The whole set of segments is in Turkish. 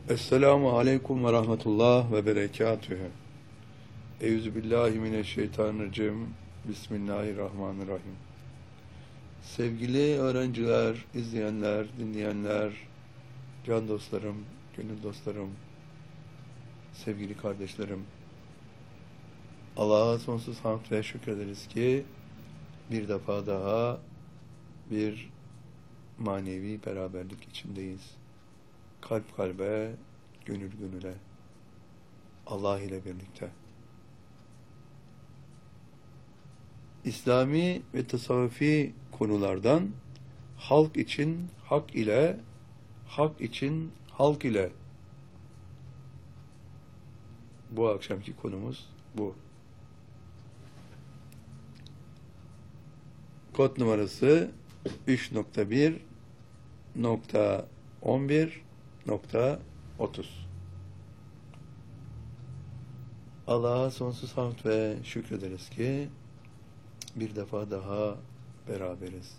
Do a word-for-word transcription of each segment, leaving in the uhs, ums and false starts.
Esselamu aleyküm ve rahmetullah ve berekatühü. Euzubillahimineşşeytanirracim. Bismillahirrahmanirrahim. Sevgili öğrenciler, izleyenler, dinleyenler, can dostlarım, gönül dostlarım, sevgili kardeşlerim, Allah'a sonsuz hamd ve şükrederiz ki bir defa daha bir manevi beraberlik içindeyiz. Kalp kalbe, gönül gönüle, Allah ile birlikte. İslami ve tasavvufi konulardan halk için hak ile, hak için halk ile. Bu akşamki konumuz bu. Kod numarası üç nokta bir nokta on bir nokta otuz. Allah'a sonsuz hamd ve şükrederiz ki bir defa daha beraberiz.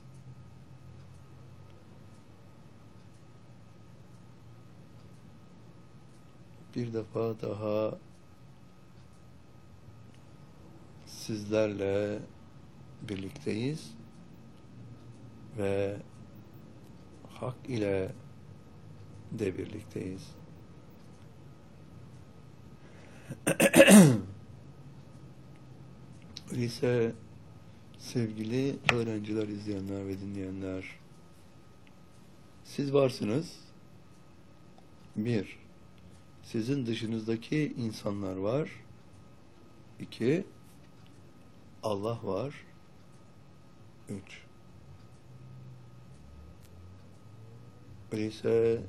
Bir defa daha sizlerle birlikteyiz ve hak ile de birlikteyiz. Öyleyse sevgili öğrenciler, izleyenler ve dinleyenler, siz varsınız. Bir, sizin dışınızdaki insanlar var. İki, Allah var. Üç. Öyleyse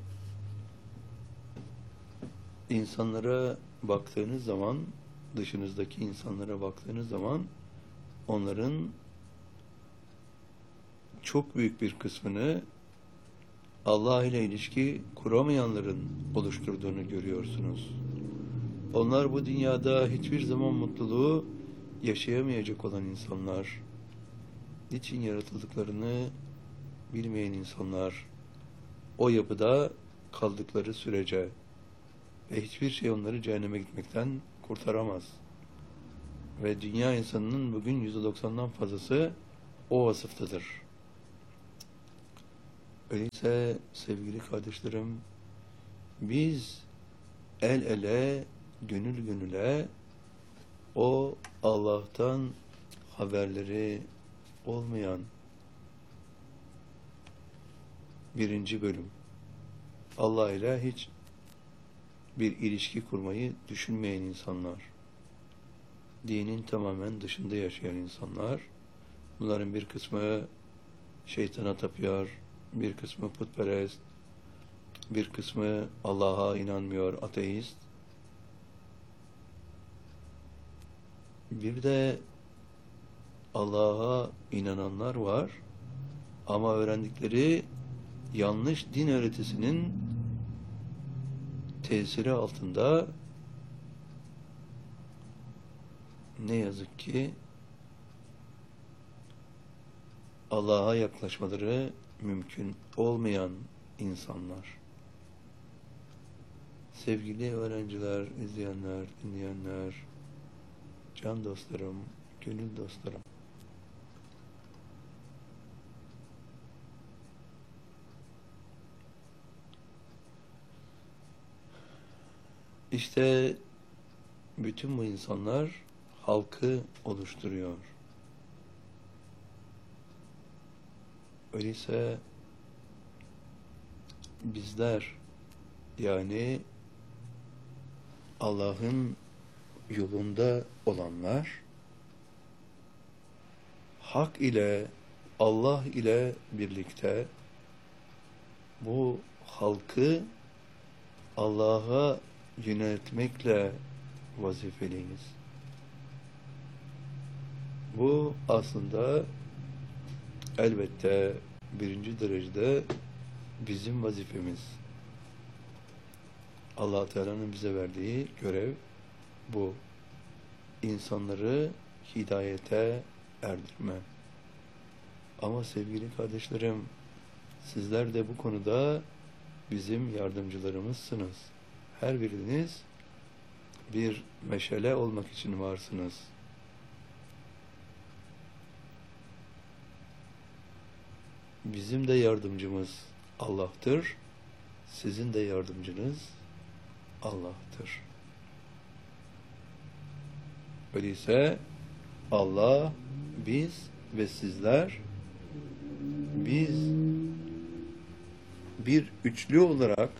insanlara baktığınız zaman, dışınızdaki insanlara baktığınız zaman onların çok büyük bir kısmını Allah ile ilişki kuramayanların oluşturduğunu görüyorsunuz. Onlar bu dünyada hiçbir zaman mutluluğu yaşayamayacak olan insanlar, niçin yaratıldıklarını bilmeyen insanlar, o yapıda kaldıkları sürece ve hiçbir şey onları cehenneme gitmekten kurtaramaz. Ve dünya insanının bugün yüzde doksandan fazlası o vasıftadır. Öyleyse sevgili kardeşlerim, biz el ele, gönül gönüle o Allah'tan haberleri olmayan birinci bölüm, Allah ile hiç bir ilişki kurmayı düşünmeyen insanlar, dinin tamamen dışında yaşayan insanlar, bunların bir kısmı şeytana tapıyor, bir kısmı putperest, bir kısmı Allah'a inanmıyor, ateist. Bir de Allah'a inananlar var ama öğrendikleri yanlış din öğretisinin tesiri altında ne yazık ki Allah'a yaklaşmaları mümkün olmayan insanlar. Sevgili öğrenciler, izleyenler, dinleyenler, can dostlarım, gönül dostlarım. İşte bütün bu insanlar halkı oluşturuyor. Öyleyse bizler, yani Allah'ın yolunda olanlar, hak ile, Allah ile birlikte bu halkı Allah'a yöneltmekle vazifeliyiz. Bu aslında elbette birinci derecede bizim vazifemiz. Allah Teala'nın bize verdiği görev bu. İnsanları hidayete erdirme. Ama sevgili kardeşlerim, sizler de bu konuda bizim yardımcılarımızsınız. her biriniz bir meşale olmak için varsınız. Bizim de yardımcımız Allah'tır. Sizin de yardımcınız Allah'tır. Öyleyse Allah, biz ve sizler, biz bir üçlü olarak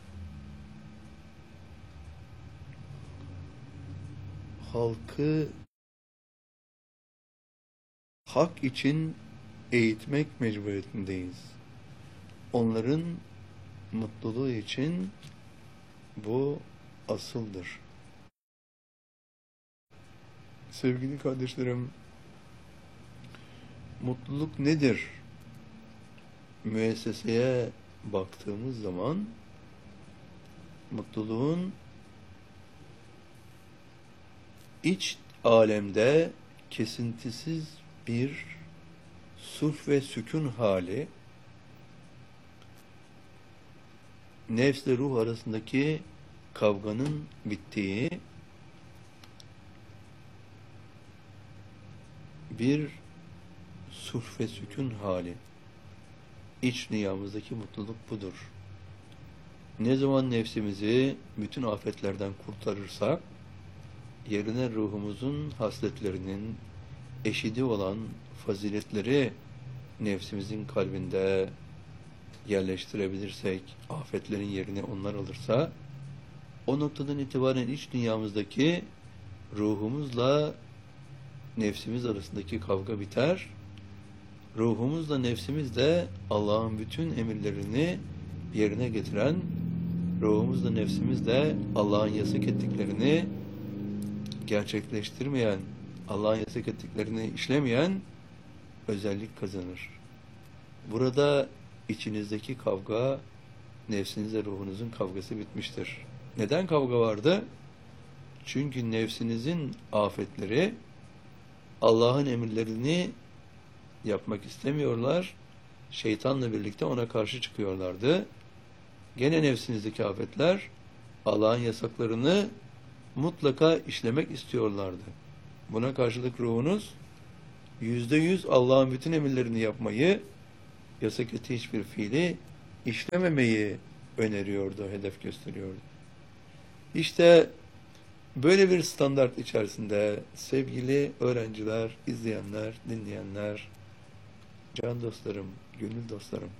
halkı hak için eğitmek mecburiyetindeyiz. Onların mutluluğu için bu asıldır. Sevgili kardeşlerim, mutluluk nedir? Müesseseye baktığımız zaman mutluluğun iç alemde kesintisiz bir sulh ve sükun hali, nefsle ruh arasındaki kavganın bittiği bir sulh ve sükun hali. İç dünyamızdaki mutluluk budur. Ne zaman nefsimizi bütün afetlerden kurtarırsak, yerine ruhumuzun hasletlerinin eşidi olan faziletleri nefsimizin kalbinde yerleştirebilirsek, afetlerin yerini onlar alırsa, o noktadan itibaren iç dünyamızdaki ruhumuzla nefsimiz arasındaki kavga biter. Ruhumuzla nefsimiz de Allah'ın bütün emirlerini yerine getiren, ruhumuzla nefsimiz de Allah'ın yasak ettiklerini gerçekleştirmeyen, Allah'ın yasak ettiklerini işlemeyen özellik kazanır. Burada içinizdeki kavga, nefsinizle ruhunuzun kavgası bitmiştir. Neden kavga vardı? Çünkü nefsinizin afetleri Allah'ın emirlerini yapmak istemiyorlar. Şeytanla birlikte ona karşı çıkıyorlardı. Gene nefsinizdeki afetler Allah'ın yasaklarını mutlaka işlemek istiyorlardı. Buna karşılık ruhunuz yüzde yüz Allah'ın bütün emirlerini yapmayı, yasak ettiği hiçbir fiili işlememeyi öneriyordu, hedef gösteriyordu. İşte böyle bir standart içerisinde sevgili öğrenciler, izleyenler, dinleyenler, can dostlarım, gönül dostlarım,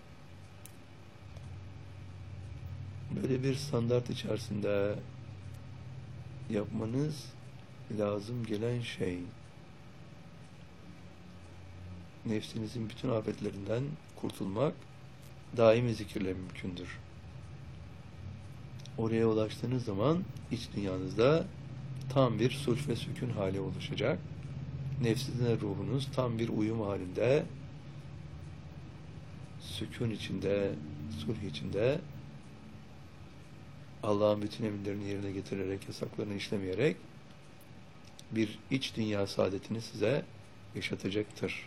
böyle bir standart içerisinde yapmanız lazım gelen şey, nefsinizin bütün afetlerinden kurtulmak daimi zikirle mümkündür. Oraya ulaştığınız zaman iç dünyanızda tam bir sulh ve sükun hali oluşacak. Nefsinizle ruhunuz tam bir uyum halinde, sükun içinde, sulh içinde, Allah'ın bütün emirlerini yerine getirerek, yasaklarını işlemeyerek bir iç dünya saadetini size yaşatacaktır.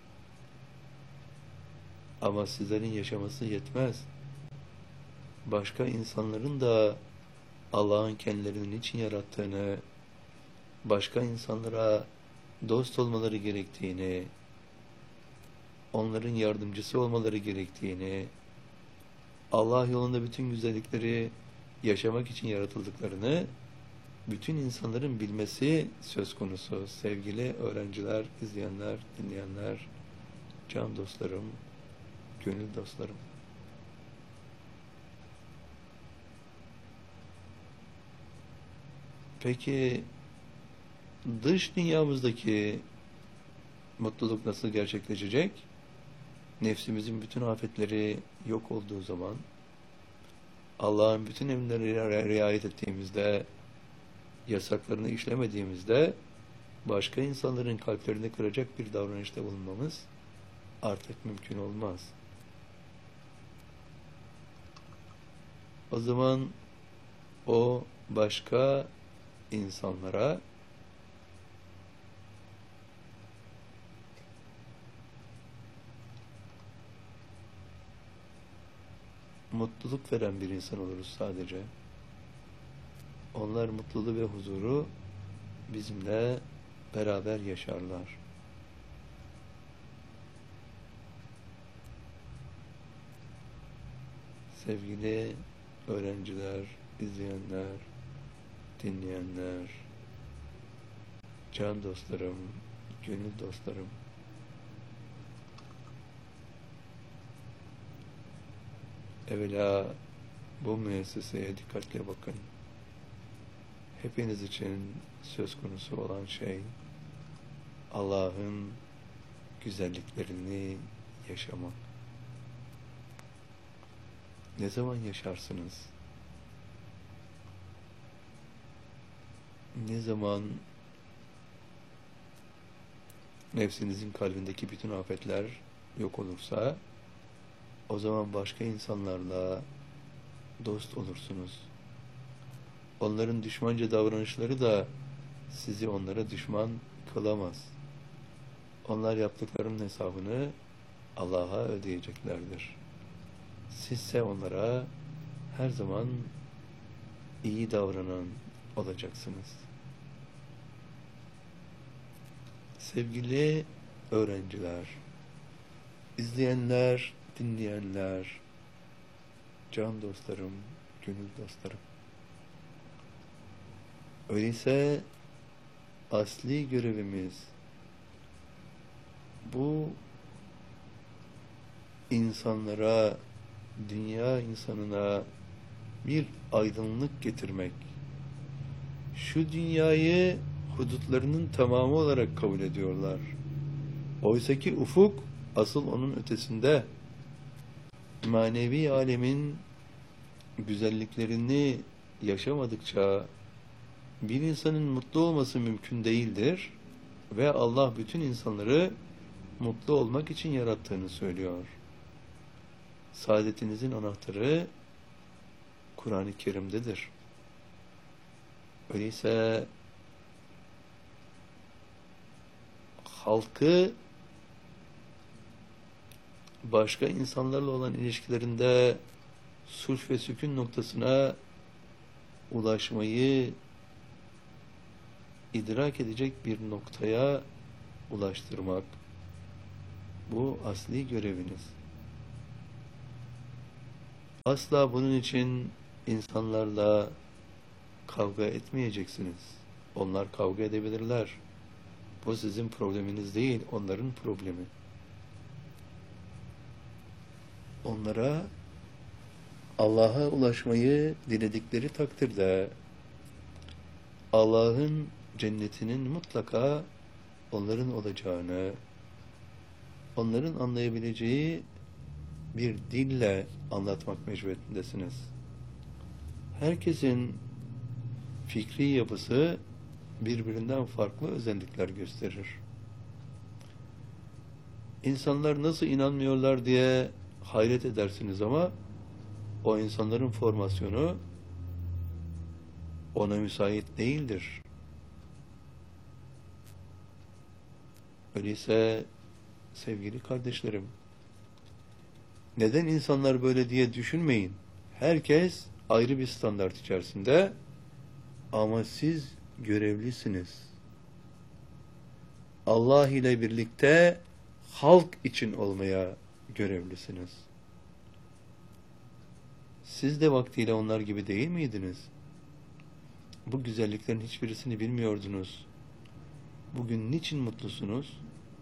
Ama sizlerin yaşaması yetmez. Başka insanların da Allah'ın kendilerinin için yarattığını, başka insanlara dost olmaları gerektiğini, onların yardımcısı olmaları gerektiğini, Allah yolunda bütün güzellikleri yaşamak için yaratıldıklarını bütün insanların bilmesi söz konusu. Sevgili öğrenciler, izleyenler, dinleyenler, can dostlarım, gönül dostlarım. Peki dış dünyamızdaki mutluluk nasıl gerçekleşecek? Nefsimizin bütün afetleri yok olduğu zaman, Allah'ın bütün emirlerine riayet ettiğimizde, yasaklarını işlemediğimizde, başka insanların kalplerini kıracak bir davranışta bulunmamız artık mümkün olmaz. O zaman o başka insanlara mutluluk veren bir insan oluruz sadece. Onlar mutluluğu ve huzuru bizimle beraber yaşarlar. Sevgili öğrenciler, izleyenler, dinleyenler, can dostlarım, gönül dostlarım, evvela bu müesseseye dikkatle bakın. Hepiniz için söz konusu olan şey, Allah'ın güzelliklerini yaşamak. Ne zaman yaşarsınız? Ne zaman nefsinizin kalbindeki bütün afetler yok olursa, o zaman başka insanlarla dost olursunuz. Onların düşmanca davranışları da sizi onlara düşman kılamaz. Onlar yaptıklarının hesabını Allah'a ödeyeceklerdir. Sizse onlara her zaman iyi davranan olacaksınız. Sevgili öğrenciler, izleyenler, dinleyenler, can dostlarım, gönül dostlarım. Öyleyse asli görevimiz bu insanlara, dünya insanına bir aydınlık getirmek. Şu dünyayı hudutlarının tamamı olarak kabul ediyorlar. Oysaki ufuk asıl onun ötesinde. Manevi alemin güzelliklerini yaşamadıkça bir insanın mutlu olması mümkün değildir ve Allah bütün insanları mutlu olmak için yarattığını söylüyor. Saadetinizin anahtarı Kur'an-ı Kerim'dedir. Öyleyse halkı başka insanlarla olan ilişkilerinde sulh ve sükun noktasına ulaşmayı idrak edecek bir noktaya ulaştırmak, bu asli göreviniz. Asla bunun için insanlarla kavga etmeyeceksiniz. Onlar kavga edebilirler. Bu sizin probleminiz değil, onların problemi. Onlara Allah'a ulaşmayı diledikleri takdirde Allah'ın cennetinin mutlaka onların olacağını, onların anlayabileceği bir dille anlatmak mecburiyetindesiniz. Herkesin fikri yapısı birbirinden farklı özellikler gösterir. İnsanlar nasıl inanmıyorlar diye hayret edersiniz ama o insanların formasyonu ona müsait değildir. Öyleyse sevgili kardeşlerim, neden insanlar böyle diye düşünmeyin. Herkes ayrı bir standart içerisinde ama siz görevlisiniz. Allah ile birlikte halk için olmaya görevlisiniz. Siz de vaktiyle onlar gibi değil miydiniz? Bu güzelliklerin hiçbirisini bilmiyordunuz. Bugün niçin mutlusunuz?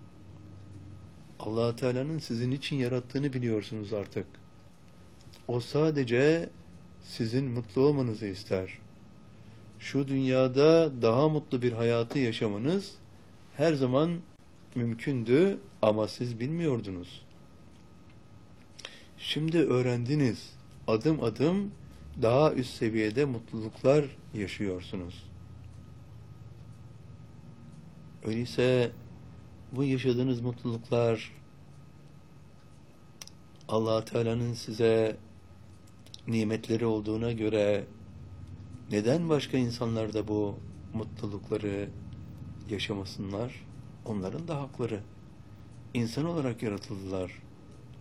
Allah Teala'nın sizin için yarattığını biliyorsunuz artık. O sadece sizin mutlu olmanızı ister. Şu dünyada daha mutlu bir hayatı yaşamanız her zaman mümkündü ama siz bilmiyordunuz. Şimdi öğrendiniz. Adım adım daha üst seviyede mutluluklar yaşıyorsunuz. Öyleyse bu yaşadığınız mutluluklar Allah Teala'nın size nimetleri olduğuna göre neden başka insanlar da bu mutlulukları yaşamasınlar? Onların da hakları. İnsan olarak yaratıldılar.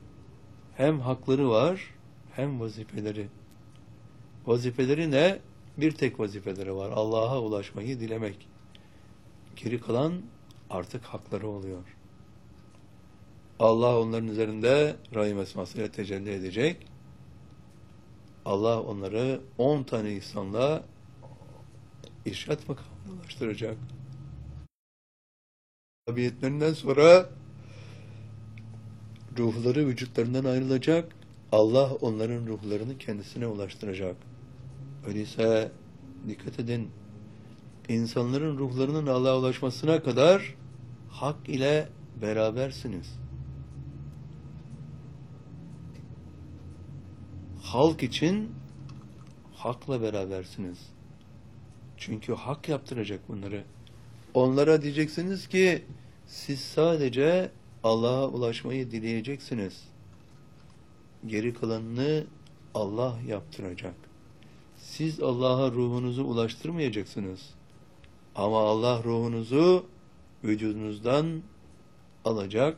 Hem hakları var hem vazifeleri. Vazifeleri ne? Bir tek vazifeleri var. Allah'a ulaşmayı dilemek. Geri kalan artık hakları oluyor. Allah onların üzerinde Rahim esmasıyla tecelli edecek. Allah onları on tane ihsanla irşat makamına ulaştıracak. Tabiyetlerinden sonra ruhları vücutlarından ayrılacak. Allah onların ruhlarını kendisine ulaştıracak. Öyleyse dikkat edin. İnsanların ruhlarının Allah'a ulaşmasına kadar hak ile berabersiniz. Halk için hakla berabersiniz. Çünkü hak yaptıracak bunları. Onlara diyeceksiniz ki siz sadece Allah'a ulaşmayı dileyeceksiniz. Geri kalanını Allah yaptıracak. Siz Allah'a ruhunuzu ulaştırmayacaksınız. Ama Allah ruhunuzu vücudunuzdan alacak,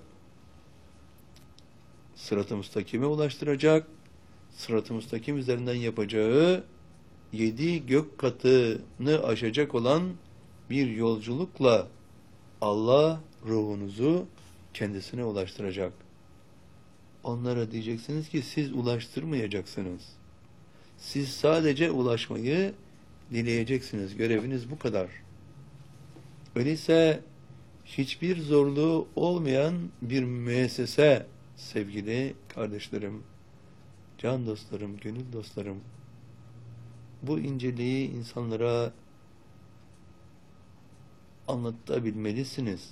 sırat-ı müstakime ulaştıracak, sırat-ı müstakim üzerinden yapacağı yedi gök katını aşacak olan bir yolculukla Allah ruhunuzu kendisine ulaştıracak. Onlara diyeceksiniz ki siz ulaştırmayacaksınız. Siz sadece ulaşmayı dileyeceksiniz. Göreviniz bu kadar. Öyleyse hiçbir zorluğu olmayan bir müessese sevgili kardeşlerim, can dostlarım, gönül dostlarım, bu inceliği insanlara anlatabilmelisiniz.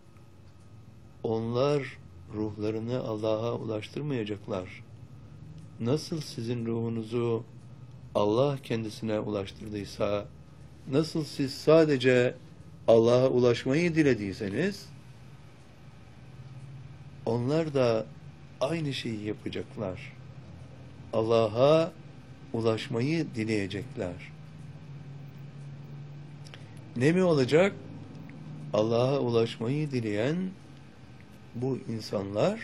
Onlar ruhlarını Allah'a ulaştırmayacaklar. Nasıl sizin ruhunuzu Allah kendisine ulaştırdıysa, nasıl siz sadece Allah'a ulaşmayı dilediyseniz, onlar da aynı şeyi yapacaklar. Allah'a ulaşmayı dileyecekler. Ne mi olacak? Allah'a ulaşmayı dileyen bu insanlar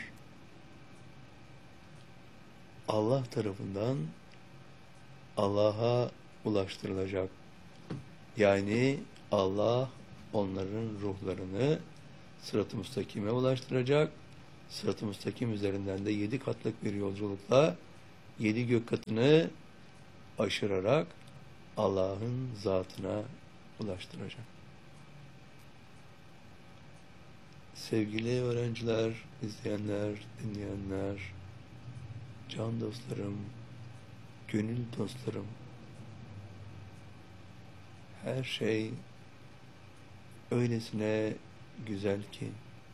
Allah tarafından Allah'a ulaştırılacak. Yani Allah onların ruhlarını sırat-ı müstakime ulaştıracak. Sırat-ı müstakim üzerinden de yedi katlık bir yolculukla yedi gök katını aşırarak Allah'ın zatına ulaştıracak. Sevgili öğrenciler, izleyenler, dinleyenler, can dostlarım, gönül dostlarım, her şey öylesine güzel ki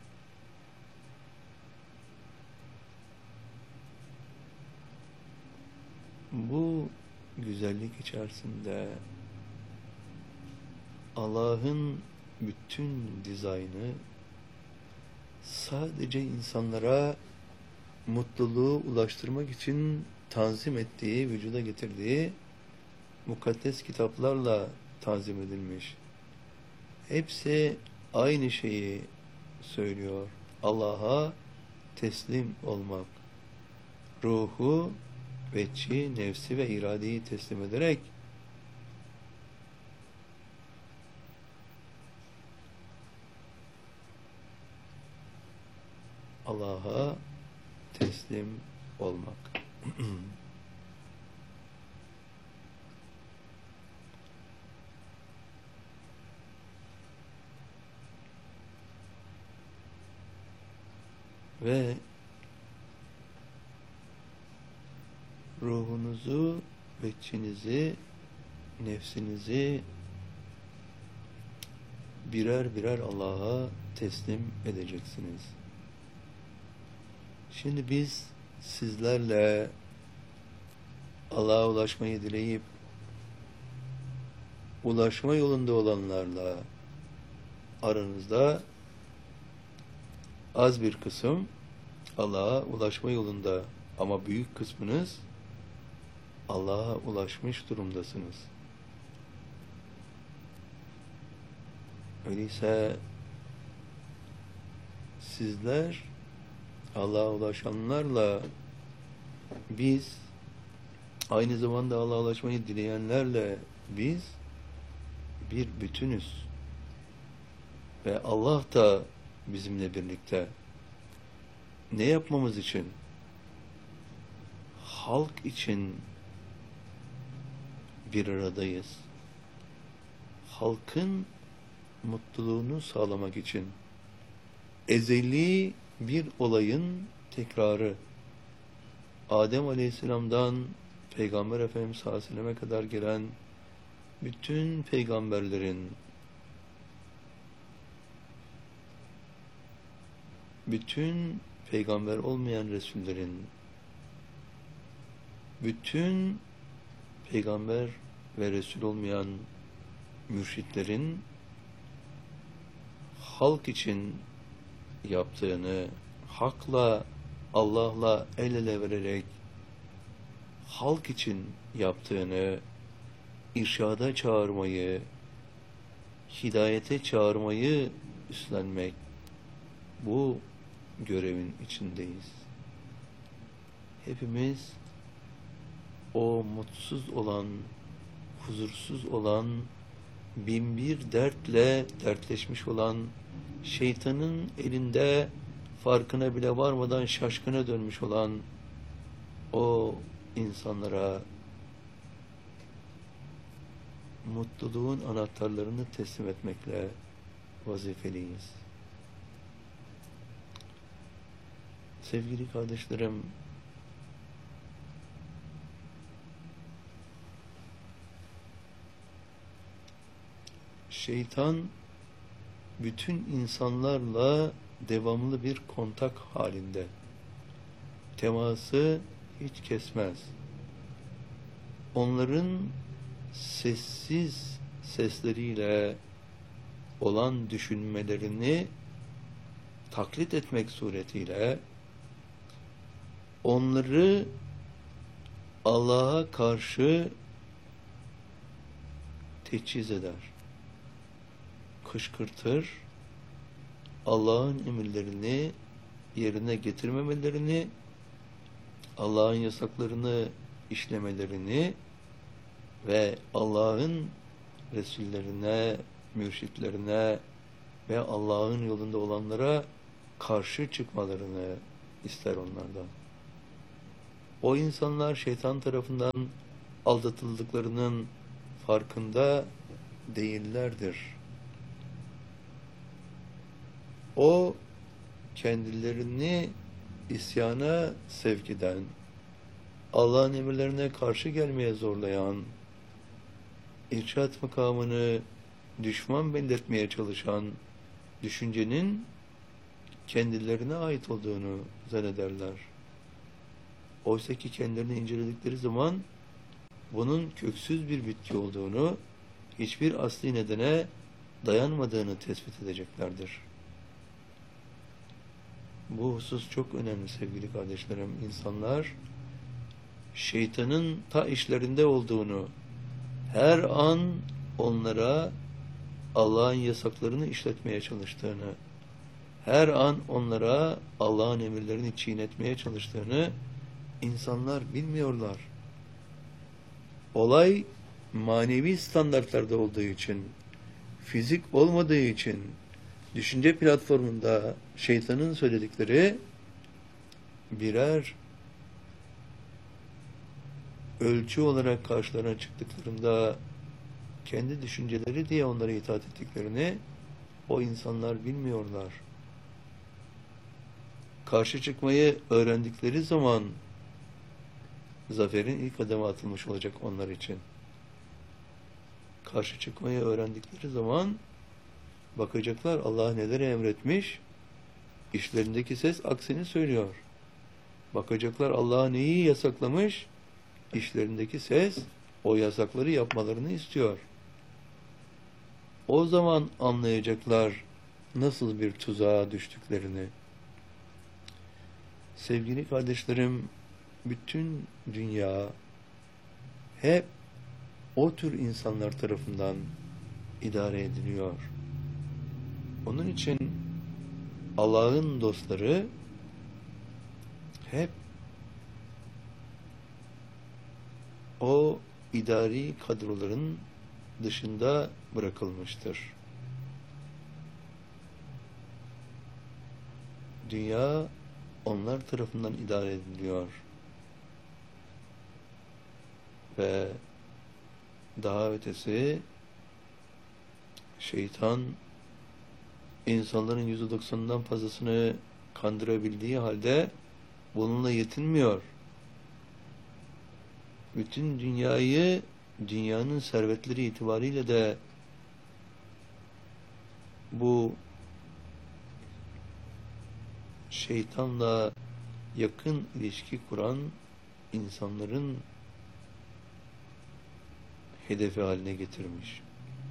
bu güzellik içerisinde Allah'ın bütün dizaynı sadece insanlara mutluluğu ulaştırmak için tanzim ettiği, vücuda getirdiği mukaddes kitaplarla tanzim edilmiş. Hepsi aynı şeyi söylüyor. Allah'a teslim olmak. Ruhu, veçhi, nefsi ve iradeyi teslim ederek Allah'a teslim olmak. Ve ruhunuzu, veçhinizi, nefsinizi birer birer Allah'a teslim edeceksiniz. Şimdi biz sizlerle Allah'a ulaşmayı dileyip ulaşma yolunda olanlarla aranızda az bir kısım Allah'a ulaşma yolunda ama büyük kısmınız Allah'a ulaşmış durumdasınız. Öyleyse sizler Allah'a ulaşanlarla biz Aynı zamanda Allah'laşmayı dileyenlerle biz bir bütünüz. Ve Allah da bizimle birlikte. Ne yapmamız için? Halk için bir aradayız. Halkın mutluluğunu sağlamak için. Ezeli bir olayın tekrarı. Adem Aleyhisselam'dan Peygamber Efendimiz sallallahu aleyhi ve selleme kadar gelen bütün peygamberlerin, bütün peygamber olmayan Resullerin, bütün peygamber ve Resul olmayan mürşitlerin halk için yaptığını, hakla, Allah'la el ele vererek halk için yaptığını, irşada çağırmayı, hidayete çağırmayı üstlenmek, bu görevin içindeyiz. Hepimiz o mutsuz olan, huzursuz olan, binbir dertle dertleşmiş olan, şeytanın elinde farkına bile varmadan şaşkına dönmüş olan o insanlara mutluluğun anahtarlarını teslim etmekle vazifeliyiz. Sevgili kardeşlerim, şeytan bütün insanlarla devamlı bir kontak halinde. Teması hiç kesmez. Onların sessiz sesleriyle olan düşünmelerini taklit etmek suretiyle onları Allah'a karşı teçhiz eder, kışkırtır, Allah'ın emirlerini yerine getirmemelerini, Allah'ın yasaklarını işlemelerini ve Allah'ın Resullerine, mürşitlerine ve Allah'ın yolunda olanlara karşı çıkmalarını ister onlardan. O insanlar şeytan tarafından aldatıldıklarının farkında değillerdir. O kendilerini isyana sevk eden, Allah'ın emirlerine karşı gelmeye zorlayan, irşad makamını düşman belirtmeye çalışan düşüncenin kendilerine ait olduğunu zannederler. Oysa ki kendilerini inceledikleri zaman bunun köksüz bir bitki olduğunu, hiçbir asli nedene dayanmadığını tespit edeceklerdir. Bu husus çok önemli sevgili kardeşlerim. İnsanlar şeytanın ta işlerinde olduğunu, her an onlara Allah'ın yasaklarını işletmeye çalıştığını, her an onlara Allah'ın emirlerini çiğnetmeye çalıştığını insanlar bilmiyorlar. Olay manevi standartlarda olduğu için, fizik olmadığı için, düşünce platformunda şeytanın söyledikleri birer ölçü olarak karşılarına çıktıklarında kendi düşünceleri diye onlara itaat ettiklerini o insanlar bilmiyorlar. Karşı çıkmayı öğrendikleri zaman zaferin ilk adımı atılmış olacak onlar için. Karşı çıkmayı öğrendikleri zaman bakacaklar Allah neler emretmiş, işlerindeki ses aksini söylüyor. Bakacaklar Allah neyi yasaklamış, işlerindeki ses o yasakları yapmalarını istiyor. O zaman anlayacaklar nasıl bir tuzağa düştüklerini. Sevgili kardeşlerim, bütün dünya hep o tür insanlar tarafından idare ediliyor. Onun için Allah'ın dostları hep o idari kadroların dışında bırakılmıştır. Dünya onlar tarafından idare ediliyor. Ve daha ötesi, şeytan insanların yüzde doksanından fazlasını kandırabildiği halde bununla yetinmiyor. Bütün dünyayı, dünyanın servetleri itibariyle de bu şeytanla yakın ilişki kuran insanların hedefi haline getirmiş.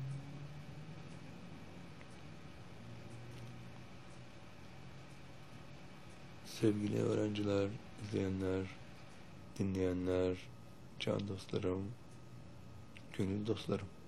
Sevgili öğrenciler, izleyenler, dinleyenler, can dostlarım, gönül dostlarım.